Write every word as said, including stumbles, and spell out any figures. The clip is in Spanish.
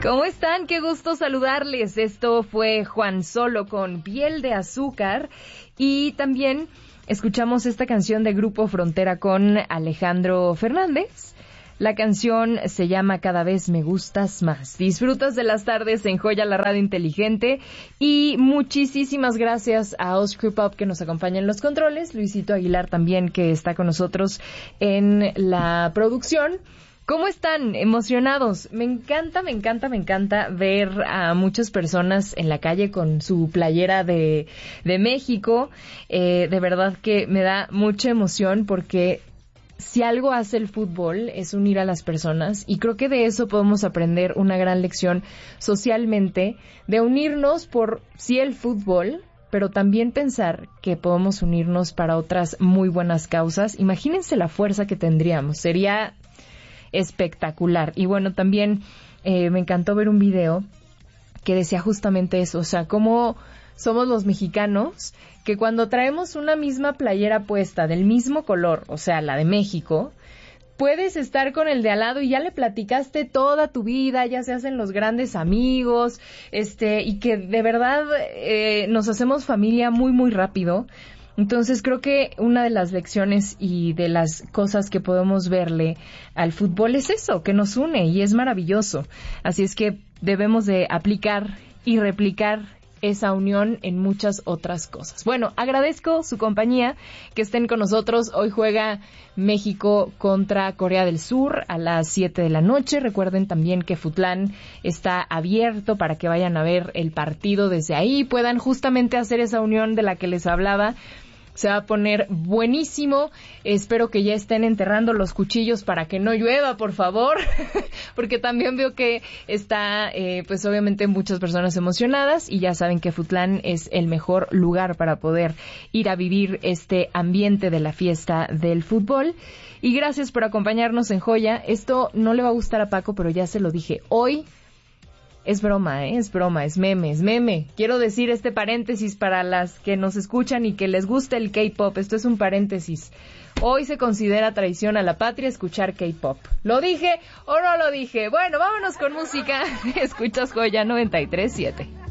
¿Cómo están? Qué gusto saludarles. Esto fue Juan Solo con Piel de Azúcar y también escuchamos esta canción de Grupo Frontera con Alejandro Fernández. La canción se llama Cada vez me gustas más. Disfrutas de las tardes en Joya, la radio inteligente. Y muchísimas gracias a Oscar Pop que nos acompaña en los controles. Luisito Aguilar también que está con nosotros en la producción. ¿Cómo están? ¿Emocionados? Me encanta, me encanta, me encanta ver a muchas personas en la calle con su playera de, de México. Eh, de verdad que me da mucha emoción porque si algo hace el fútbol es unir a las personas y creo que de eso podemos aprender una gran lección socialmente, de unirnos por sí el fútbol, pero también pensar que podemos unirnos para otras muy buenas causas. Imagínense la fuerza que tendríamos, sería espectacular. Y bueno, también eh, me encantó ver un video que decía justamente eso, o sea, cómo somos los mexicanos, que cuando traemos una misma playera puesta del mismo color, o sea, la de México, puedes estar con el de al lado y ya le platicaste toda tu vida, ya se hacen los grandes amigos, este, y que de verdad eh, nos hacemos familia muy, muy rápido. Entonces creo que una de las lecciones y de las cosas que podemos verle al fútbol es eso, que nos une y es maravilloso. Así es que debemos de aplicar y replicar esa unión en muchas otras cosas. Bueno, agradezco su compañía, que estén con nosotros. Hoy juega México contra Corea del Sur a las siete de la noche. Recuerden también que Futlán está abierto para que vayan a ver el partido desde ahí, puedan justamente hacer esa unión de la que les hablaba. Se va a poner buenísimo. Espero que ya estén enterrando los cuchillos para que no llueva, por favor. Porque también veo que está, eh, pues obviamente muchas personas emocionadas. Y ya saben que Futlán es el mejor lugar para poder ir a vivir este ambiente de la fiesta del fútbol. Y gracias por acompañarnos en Joya. Esto no le va a gustar a Paco, pero ya se lo dije. Hoy es broma, ¿eh? Es broma, es meme, es meme. Quiero decir este paréntesis para las que nos escuchan y que les gusta el K-pop. Esto es un paréntesis. Hoy se considera traición a la patria escuchar K-pop. ¿Lo dije o no lo dije? Bueno, vámonos con música. Escuchas Joya noventa y tres punto siete.